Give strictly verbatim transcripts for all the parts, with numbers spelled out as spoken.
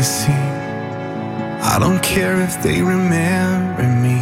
see. I don't care if they remember me.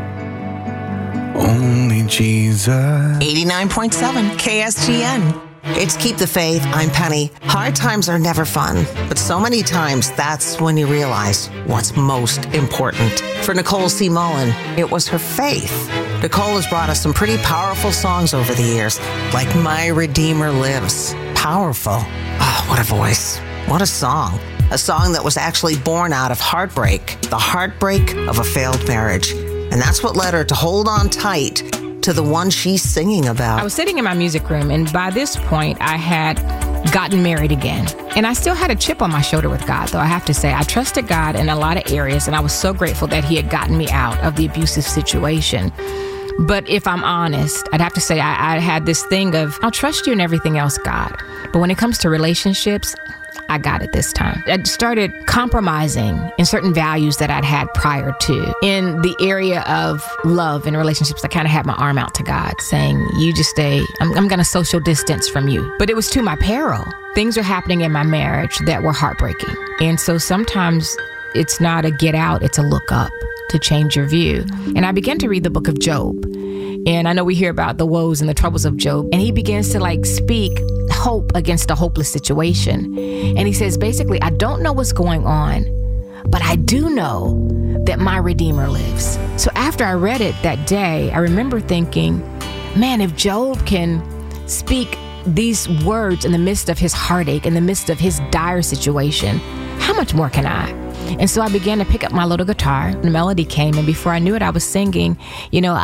Only Jesus. eighty-nine point seven K S G N. It's Keep the Faith. I'm Penny. Hard times are never fun, but so many times that's when you realize what's most important. For Nicole C. Mullen, it was her faith. Nicole has brought us some pretty powerful songs over the years, like My Redeemer Lives. Powerful. Oh, what a voice. What a song. A song that was actually born out of heartbreak, the heartbreak of a failed marriage. And that's what led her to hold on tight to the one she's singing about. I was sitting in my music room, and by this point, I had gotten married again. And I still had a chip on my shoulder with God, though I have to say. I trusted God in a lot of areas, and I was so grateful that he had gotten me out of the abusive situation. But if I'm honest, I'd have to say I, I had this thing of, I'll trust you in everything else, God. But when it comes to relationships, I got it this time. I started compromising in certain values that I'd had prior to. In the area of love and relationships, I kind of had my arm out to God, saying, you just stay, I'm, I'm going to social distance from you. But it was to my peril. Things are happening in my marriage that were heartbreaking. And so sometimes it's not a get out, it's a look up to change your view. And I began to read the book of Job. And I know we hear about the woes and the troubles of Job. And he begins to like speak hope against a hopeless situation. And he says, basically, I don't know what's going on, but I do know that my Redeemer lives. So after I read it that day, I remember thinking, man, if Job can speak these words in the midst of his heartache, in the midst of his dire situation, how much more can I? And so I began to pick up my little guitar. The melody came, and before I knew it, I was singing, you know,